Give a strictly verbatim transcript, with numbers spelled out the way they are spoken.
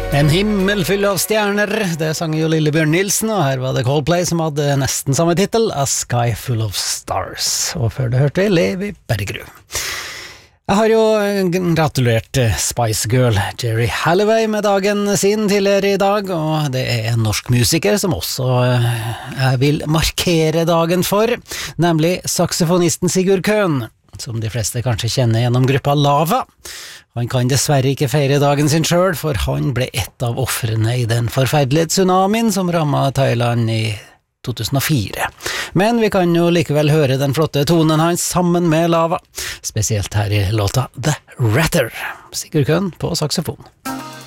En himmel full av stjerner, det sang jo Lillebjørn Nilsen, og her var det Coldplay som hadde nesten samme titel, A Sky Full of Stars, og før det hørte Levi Bergerud. Jeg har jo gratulert Spice Girl Jerry Halliway med dagen sin tidligere i dag, og det er en norsk musiker som også jeg vil markere dagen for, nemlig saksofonisten Sigurd Køhn, som de fleste kanskje kjenner gjennom gruppa Lava. Han kan dessverre ikke feire dagen sin selv, for han ble et av offrene i den forferdelige tsunamien som rammet Thailand i to tusen og fire. Men vi kan jo likevel høre den flotte tonen hans sammen med Lava, spesielt her i låta The Ratter. Sigurd Køhn på saksofon.